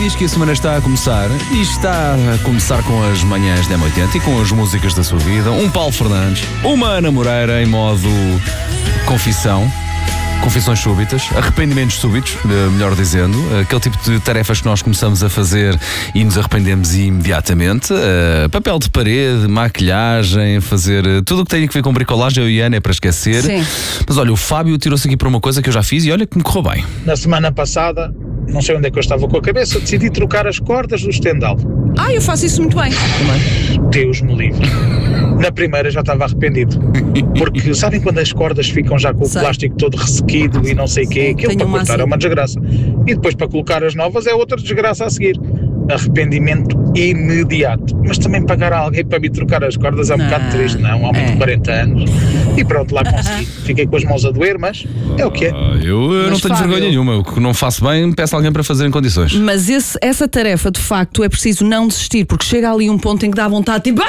diz que a semana está a começar e está a começar com as manhãs da M80 e com as músicas da sua vida. Um Paulo Fernandes, uma Ana Moreira em modo confissões súbitas, arrependimentos súbitos, melhor dizendo, aquele tipo de tarefas que nós começamos a fazer e nos arrependemos imediatamente. Papel de parede, maquilhagem, fazer tudo o que tem a ver com bricolagem, eu e a Ana, é para esquecer. Sim. Mas olha, o Fábio tirou-se aqui para uma coisa que eu já fiz e olha que me correu bem. Na semana passada, não sei onde é que eu estava com a cabeça, decidi trocar as cordas do estendal. Eu faço isso muito bem. Também. Deus me livre. Na primeira já estava arrependido. Porque sabem quando as cordas ficam já com o plástico todo ressequido e não sei o quê? Aquilo para cortar é uma desgraça. E depois para colocar as novas é outra desgraça a seguir. Arrependimento imediato. Mas também pagar a alguém para me trocar as cordas é um bocado triste, não? Há muito de 40 anos. E pronto, lá consegui. Fiquei com as mãos a doer, mas é o que é. Eu não tenho vergonha nenhuma. O que não faço bem, peço a alguém para fazer em condições. Mas essa tarefa, de facto, é preciso não desistir, porque chega ali um ponto em que dá vontade, tipo...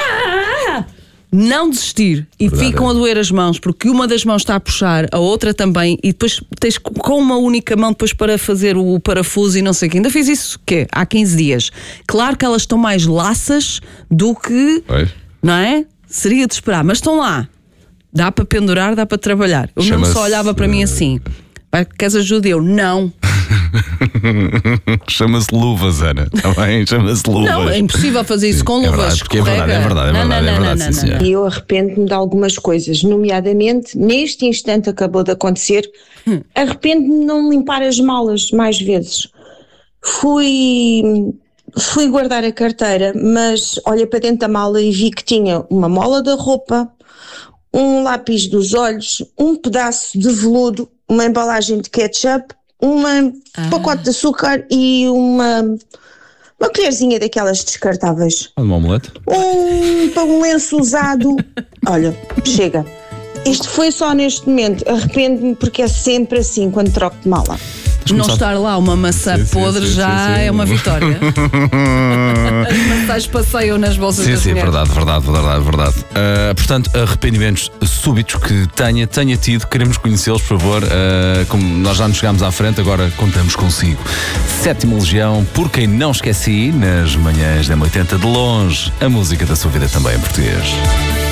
Não desistir. E ficam a doer as mãos, porque uma das mãos está a puxar, a outra também, e depois tens com uma única mão depois para fazer o parafuso e não sei o quê. Ainda fiz isso, há 15 dias. Claro que elas estão mais laças do que... Não é? Seria de esperar, mas estão lá. Dá para pendurar, dá para trabalhar. O meu só olhava para mim assim. Queres ajuda? Eu, não. Chama-se luvas, Ana. Está bem? Chama-se luvas. Não, é impossível fazer isso com luvas. É verdade. E eu arrependo-me de algumas coisas, nomeadamente, neste instante acabou de acontecer, arrependo-me de não limpar as malas mais vezes. Fui guardar a carteira, mas olhei para dentro da mala e vi que tinha uma mola da roupa, um lápis dos olhos, um pedaço de veludo, uma embalagem de ketchup, pacote de açúcar e uma colherzinha daquelas descartáveis. Uma omelete? Um lenço usado. Olha, chega. Isto foi só neste momento. Arrependo-me porque é sempre assim quando troco de mala. Não estar lá uma maçã podre já é uma vitória. As maçãs passeiam nas bolsas das mulheres. Verdade. Portanto, arrependimentos súbitos que tenha tido, queremos conhecê-los, por favor. Como nós já nos chegámos à frente, agora contamos consigo. 7ª Legião, por quem não esqueci, nas manhãs da M80, de longe, a música da sua vida também em português.